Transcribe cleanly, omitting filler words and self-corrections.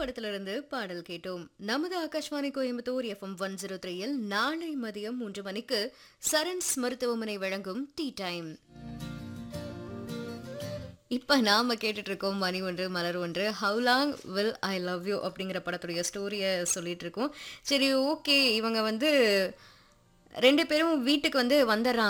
படத்திலிருந்து பாடல் கேட்டோம். நமது ஆகாஷ்வாணி கோயம்புத்தூர் எஃப்எம் 103ல் நாளை மதியம் 3 மணிக்கு சரண்ஸ் மருத்துவமனை வழங்கும் டீ டைம். இப்ப நாம கேட்டுட்டு இருக்கோம் மணி ஒன்று மலர் ஒன்று. How long will I love you அப்படிங்கிற படத்துடைய ஸ்டோரிய சொல்லிட்டு இருக்கோம். சரி, ஓகே, இவங்க வந்து 2 பேரும் வீட்டுக்கு வந்துடுறாங்க.